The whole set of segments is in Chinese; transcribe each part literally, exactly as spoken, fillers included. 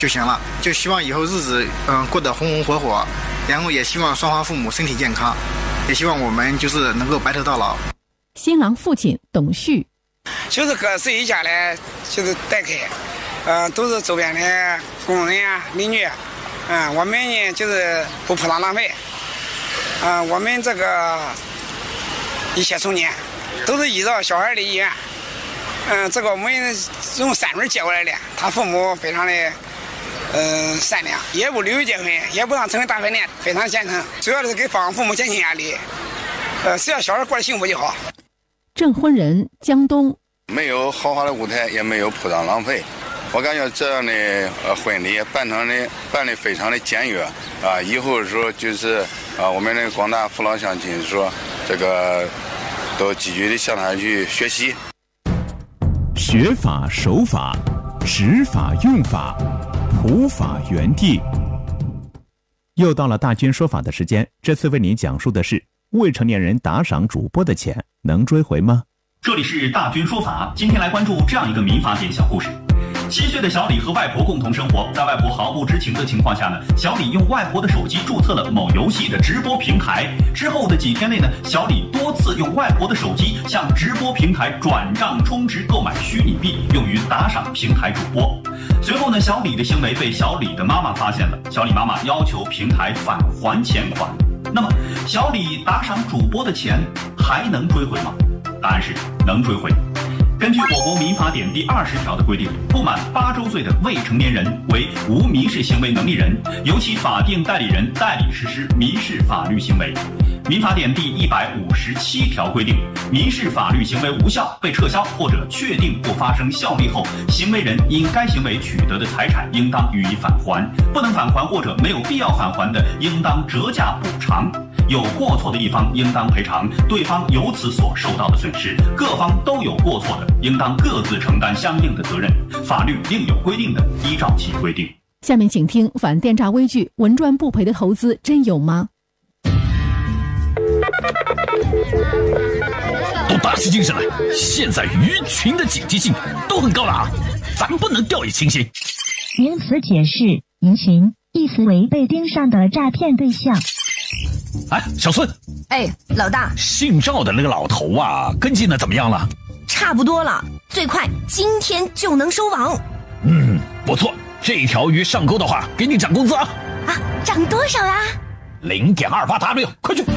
就行了。就希望以后日子嗯过得红红火火，然后也希望双方父母身体健康，也希望我们就是能够白头到老。 新郎父亲董旭， 就是各自一家呢，就是带开，呃，都是周边的工人啊、邻居，嗯、呃，我们呢就是不铺张浪费，嗯、呃，我们这个一切从简，都是依照小孩的意愿，嗯、呃，这个我们用三轮接过来的，他父母非常的。嗯、呃，善良，也不留意结婚，也不让成为大饭店，非常虔诚。主要是给方父母减轻压力。呃，只要小孩过得幸福就好。 证婚人江东， 没有豪华的舞台，也没有铺张浪费。我感觉这样的呃婚礼办成的办的非常的简约啊。以后的时候就是啊，我们的广大父老乡亲说，这个都积极的向他去学习。 学法守法，执法用法。普法原地。又到了大军说法的时间，这次为您讲述的是未成年人打赏主播的钱能追回吗？ 这里是大军说法，今天来关注这样一个民法典小故事。七岁的小李和外婆共同生活，在外婆毫不知情的情况下呢，小李用外婆的手机注册了某游戏的直播平台。之后的几天内呢，小李多次用外婆的手机向直播平台转账充值购买虚拟币，用于打赏平台主播。随后呢，小李的行为被小李的妈妈发现了，小李妈妈要求平台返还钱款。那么，小李打赏主播的钱还能追回吗？答案是能追回。根据我国民法典第二十条的规定，不满八周岁的未成年人为无民事行为能力人，由其法定代理人代理实施民事法律行为。民法典第一百五十七条规定，民事法律行为无效、被撤销或者确定不发生效力后，行为人因该行为取得的财产应当予以返还，不能返还或者没有必要返还的，应当折价补偿。有过错的一方应当赔偿对方由此所受到的损失，各方都有过错的，应当各自承担相应的责任。法律另有规定的，依照其规定。 下面请听反电诈微剧：稳赚不赔的投资真有吗？ 都打起精神来！现在鱼群的警惕性都很高了啊，咱不能掉以轻心。 原词解释：鱼群意思为被盯上的诈骗对象。 哎，小孙， 哎，老大， 姓赵的那个老头啊，跟进的怎么样了？ 差不多了，最快今天就能收网。 嗯，不错，这条鱼上钩的话，给你涨工资啊！ 啊，涨多少呀？ 零点二八 W， 快去！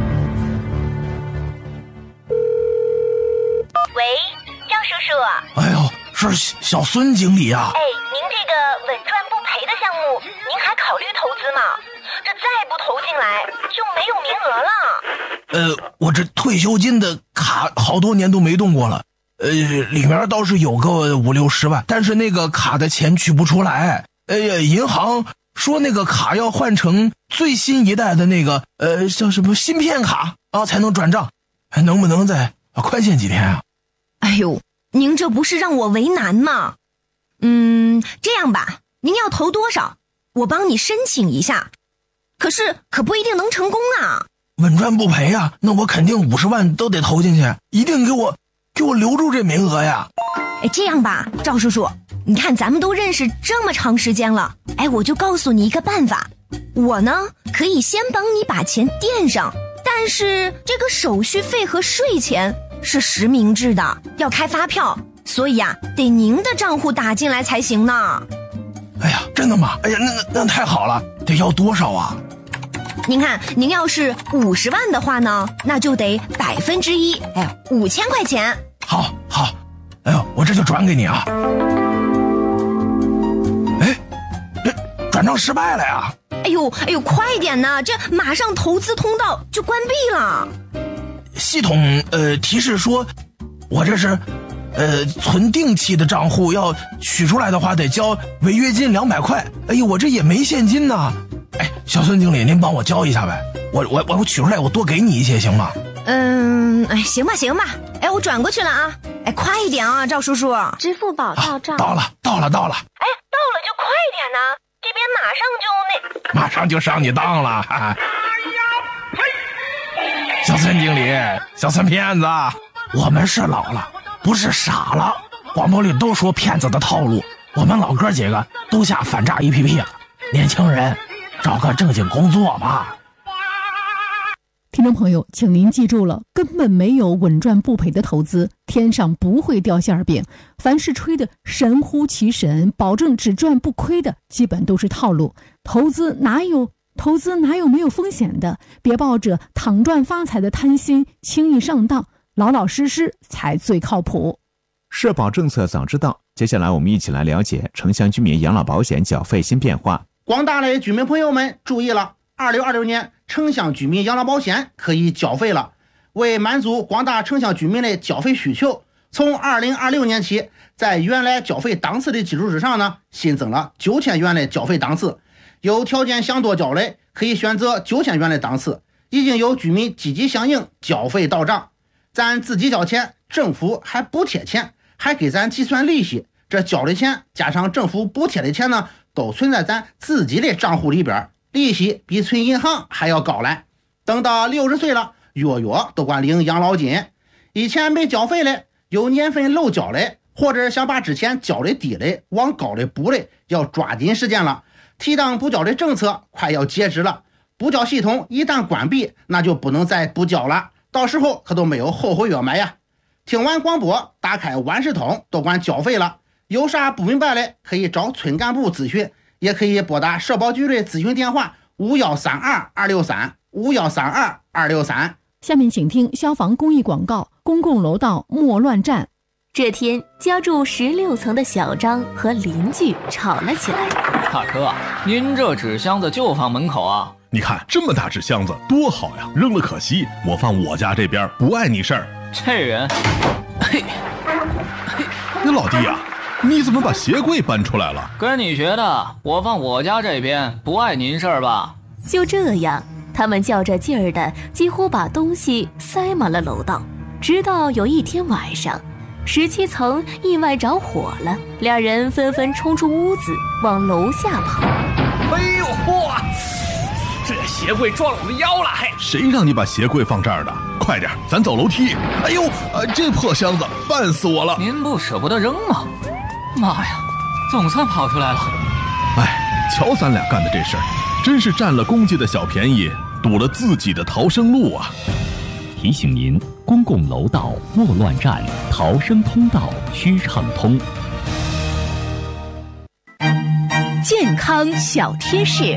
喂，张叔叔。 哎呦，是小孙经理啊！ 哎，您这个稳赚不赔的项目，您还考虑投资吗？这再不投进来就没有名额了。 呃，我这退休金的卡好多年都没动过了，呃，里面倒是有个五六十万，但是那个卡的钱取不出来。哎呀，银行说那个卡要换成最新一代的那个呃叫什么芯片卡啊才能转账，还能不能再宽限几天啊？ 哎呦，您这不是让我为难吗？嗯，这样吧，您要投多少，我帮你申请一下。可是可不一定能成功啊！ 稳赚不赔啊，那我肯定五十万都得投进去，一定给我给我留住这名额呀！ 哎，这样吧，赵叔叔，你看咱们都认识这么长时间了，哎，我就告诉你一个办法，我呢可以先帮你把钱垫上，但是这个手续费和税钱是实名制的，要开发票，所以啊，得您的账户打进来才行呢。 哎呀，真的吗？哎呀，那那那太好了，得要多少啊？ 您看，您要是五十万的话呢，那就得百分之一，哎，五千块钱。 好，好，哎呦，我这就转给你啊。哎，这转账失败了呀！ 哎呦，哎呦，快点呐，这马上投资通道就关闭了。 系统呃提示说，我这是。呃，存定期的账户要取出来的话，得交违约金两百块。哎呦，我这也没现金呢。哎，小孙经理，您帮我交一下呗。我我我取出来，我多给你一些，行吗？ 嗯，哎，行吧，行吧。哎，我转过去了啊。哎，快一点啊，赵叔叔。 支付宝到账、 啊。到了，到了，到了。 哎，到了就快点呢，这边马上就那。马上就上你当了。哎呀，嘿！小孙经理，小孙骗子，我们是老了。不是傻了，广播里都说骗子的套路， 我们老哥几个都下反诈 A P P 了。年轻人，找个正经工作吧。 听众朋友，请您记住了，根本没有稳赚不赔的投资，天上不会掉馅饼。凡是吹的神乎其神，保证只赚不亏的，基本都是套路。投资哪有投资哪有没有风险的？别抱着躺赚发财的贪心轻易上当，老老实实才最靠谱。 社保政策早知道，接下来我们一起来了解城乡居民养老保险缴费新变化。 广大的居民朋友们注意了，二零二六年城乡居民养老保险可以缴费了。为满足广大城乡居民的缴费需求，从二零二六年起，在原来缴费档次的基础之上呢，新增了九千元的缴费档次。有条件想多缴的，可以选择九千元的档次。已经有居民积极响应，缴费到账。咱自己交钱，政府还补贴钱，还给咱计算利息。这交的钱加上政府补贴的钱呢，都存在咱自己的账户里边，利息比存银行还要高嘞。等到六十岁了，月月都管领养老金。以前没缴费的，有年份漏缴的，或者想把之前缴的低的往高的补的，要抓紧时间了。提档补缴的政策快要截止了，补缴系统一旦关闭，那就不能再补缴了，到时候可都没有后悔药买呀。听完广播，打开万事通，都管缴费了。有啥不明白的，可以找村干部咨询，也可以拨打社保局的咨询电话五一三二二六三五一三二二六三。 下面请听消防公益广告：公共楼道莫乱站。 这天，家住十六层的小张和邻居吵了起来。 大哥，您这纸箱子就放门口啊？ 你看这么大纸箱子多好呀，扔了可惜，我放我家这边不碍你事儿。 这人，嘿， 嘿，那老弟啊，你怎么把鞋柜搬出来了？ 跟你学的，我放我家这边不碍您事儿吧？ 就这样，他们较着劲儿的，几乎把东西塞满了楼道。直到有一天晚上，十七层意外着火了，两人纷纷冲出屋子，往楼下跑。 哎呦嚯！这鞋柜撞了我的腰了！嘿， 谁让你把鞋柜放这儿的？快点，咱走楼梯！哎呦，呃，这破箱子绊死我了！ 您不舍不得扔吗？妈呀，总算跑出来了！ 哎，瞧咱俩干的这事儿，真是占了公家的小便宜，堵了自己的逃生路啊！ 提醒您，公共楼道莫乱站，逃生通道需畅通。 健康小贴士。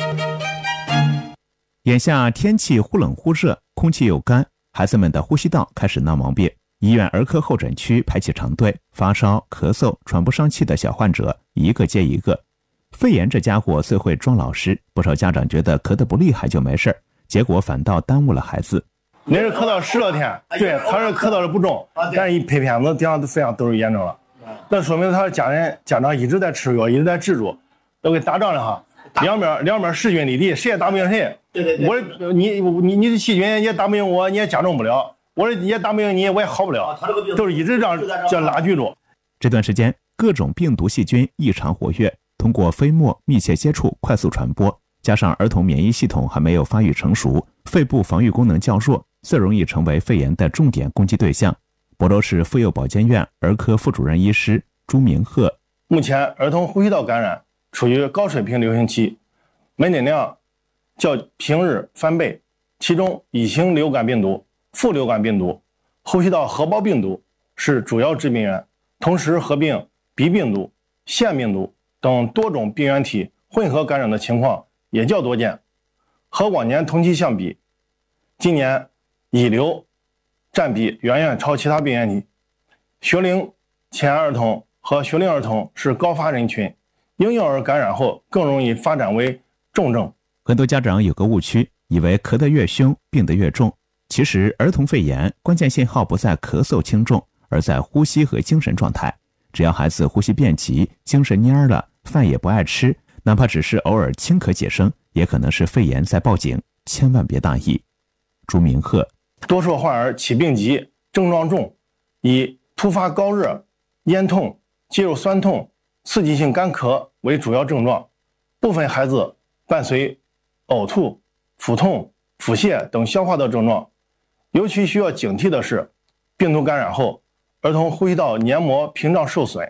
眼下天气忽冷忽热，空气又干，孩子们的呼吸道开始闹毛病。医院儿科候诊区排起长队，发烧、咳嗽、喘不上气的小患者一个接一个。肺炎这家伙最会装老实，不少家长觉得咳得不厉害就没事，结果反倒耽误了孩子。 那是咳到十来天，对，他是咳到的不重，但是一拍片子，顶上肺上都是炎症了。那说明他的家人家长一直在吃药，一直在治住，都给打仗了哈。两边两边势均力敌，谁也打不赢谁。对对对，我你你你的细菌也打不赢我，你也加重不了；我也打不赢你，我也好不了。他这个病都是一直这样这拉锯住。 这段时间，各种病毒细菌异常活跃，通过飞沫密切接触快速传播，加上儿童免疫系统还没有发育成熟，肺部防御功能较弱，最容易成为肺炎的重点攻击对象。亳州市妇幼保健院儿科副主任医师朱明鹤： 目前儿童呼吸道感染处于高水平流行期，门诊量较平日翻倍，其中乙型流感病毒、副流感病毒、呼吸道合胞病毒是主要致病源，同时合并鼻病毒、腺病毒等多种病原体混合感染的情况也较多见。和往年同期相比，今年乙流占比远远超其他病原体。学龄前儿童和学龄儿童是高发人群，婴幼儿感染后更容易发展为重症。 很多家长有个误区，以为咳得越凶病得越重。其实儿童肺炎关键信号不在咳嗽轻重，而在呼吸和精神状态。只要孩子呼吸变急，精神蔫了，饭也不爱吃，哪怕只是偶尔轻咳几声，也可能是肺炎在报警，千万别大意。朱明鹤： 多数患儿起病急，症状重，以突发高热、咽痛、肌肉酸痛、刺激性干咳为主要症状，部分孩子伴随呕吐、腹痛、腹泻等消化道症状。尤其需要警惕的是，病毒感染后，儿童呼吸道黏膜屏障受损，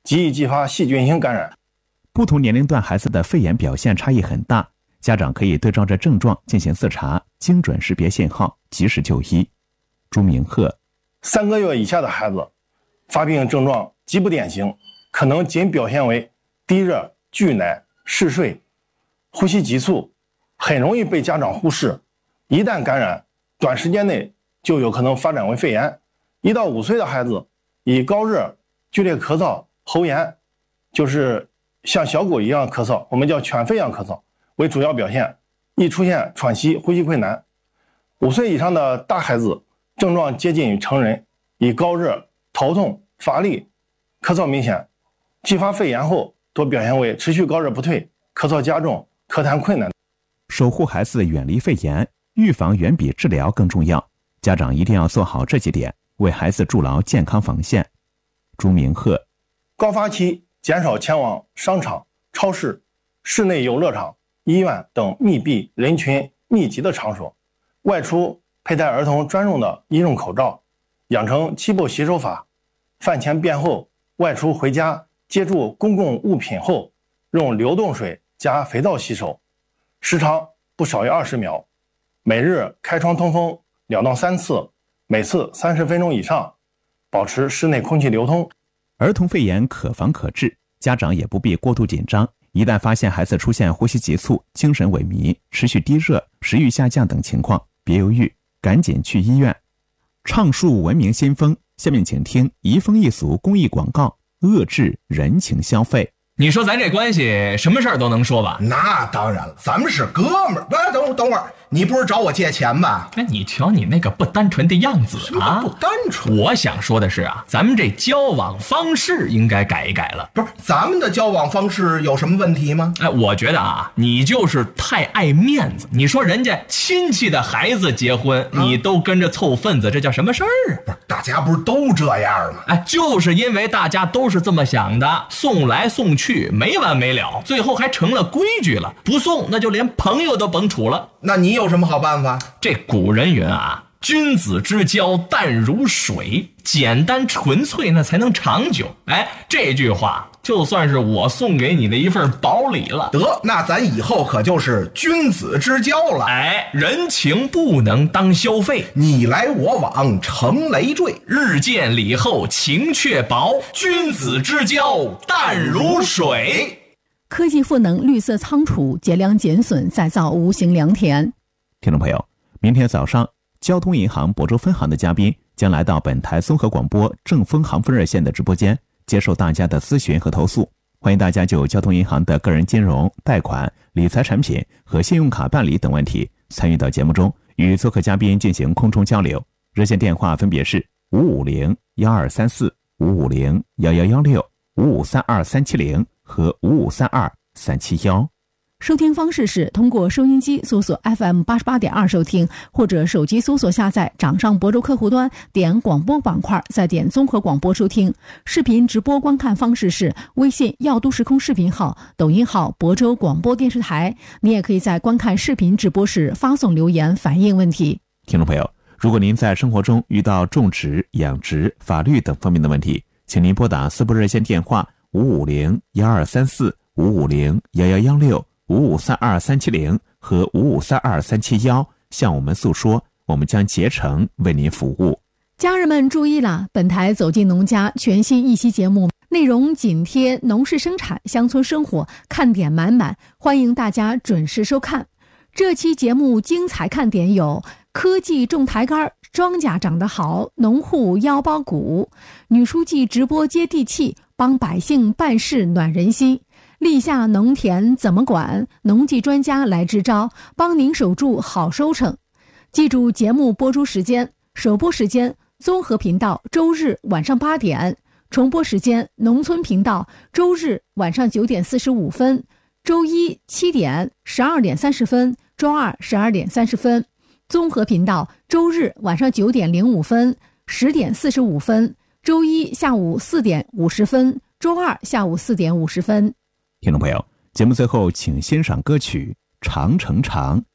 极易激发细菌性感染。 不同年龄段孩子的肺炎表现差异很大，家长可以对照着症状进行自查，精准识别信号，及时就医。朱明鹤， 三个月以下的孩子发病症状极不典型，可能仅表现为低热、拒奶、嗜睡、呼吸急促，很容易被家长忽视。一旦感染，短时间内就有可能发展为肺炎。一到五岁的孩子以高热、剧烈咳嗽、喉炎，就是像小狗一样咳嗽，我们叫犬吠样咳嗽为主要表现，易出现喘息、呼吸困难。五岁以上的大孩子症状接近于成人，以高热、头痛、乏力、咳嗽明显，继发肺炎后多表现为持续高热不退、咳嗽加重、咳痰困难。 守护孩子远离肺炎，预防远比治疗更重要，家长一定要做好这几点，为孩子筑牢健康防线。朱明鹤， 高发期减少前往商场、超市、室内游乐场、医院等密闭人群密集的场所，外出佩戴儿童专用的医用口罩，养成七步洗手法，饭前便后，外出回家接触公共物品后，用流动水加肥皂洗手，时长不少于二十秒，每日开窗通风两到三次，每次三十分钟以上，保持室内空气流通。 儿童肺炎可防可治，家长也不必过度紧张。一旦发现孩子出现呼吸急促、精神萎靡、持续低热、食欲下降等情况，别犹豫，赶紧去医院。倡树文明先锋，下面请听移风易俗公益广告，遏制人情消费。 你说咱这关系什么事儿都能说吧？ 那当然了，咱们是哥们儿。哎，等会儿等会儿，你不是找我借钱吧？ 哎，你瞧你那个不单纯的样子啊！ 不单纯。 我想说的是啊，咱们这交往方式应该改一改了。 不是，咱们的交往方式有什么问题吗？ 哎，我觉得啊，你就是太爱面子。你说人家亲戚的孩子结婚，啊、你都跟着凑份子，这叫什么事儿啊？ 不是，大家不是都这样吗？ 哎，就是因为大家都是这么想的，送来送去。没完没了，最后还成了规矩了。不送那就连朋友都甭处了。 那你有什么好办法？ 这古人云啊，君子之交淡如水，简单纯粹那才能长久。哎，这句话就算是我送给你的一份薄礼了。 得，那咱以后可就是君子之交了。 哎，人情不能当消费， 你来我往成累赘， 日见礼后情却薄，君子之交淡如水。 科技赋能绿色仓储，节粮减损，再造无形良田。 听众朋友，明天早上交通银行亳州分行的嘉宾将来到本台综合广播正丰行富热线的直播间，接受大家的咨询和投诉。欢迎大家就交通银行的个人金融、贷款、理财产品和信用卡办理等问题参与到节目中，与做客嘉宾进行空中交流。热线电话分别是五五零幺二三四、五五零幺幺幺六、五五三二三七零和五五三二三七幺。 收听方式是通过收音机搜索 F M 八十八点二 收听，或者手机搜索下载掌上亳州客户端，点广播板块，再点综合广播收听。视频直播观看方式是微信耀都时空视频号、抖音号亳州广播电视台。你也可以在观看视频直播时发送留言反映问题。 听众朋友，如果您在生活中遇到种植、养殖、法律等方面的问题，请您拨打四部热线电话五五零幺二三四、五五零幺幺幺六、五五三二三七零和五五三二三七幺，向我们诉说，我们将竭诚为您服务。 家人们注意了，本台走进农家全新一期节目，内容紧贴农事生产、乡村生活，看点满满，欢迎大家准时收看。这期节目精彩看点有：科技种抬杆，庄稼长得好，农户腰包鼓；女书记直播接地气，帮百姓办事暖人心。立夏农田怎么管？农技专家来支招，帮您守住好收成。记住节目播出时间：首播时间综合频道周日晚上八点，重播时间农村频道周日晚上九点四十五分，周一七点、十二点三十分，周二十二点三十分。综合频道周日晚上九点零五分、十点四十五分，周一下午四点五十分，周二下午四点五十分。 听众朋友，节目最后请欣赏歌曲《长城长》，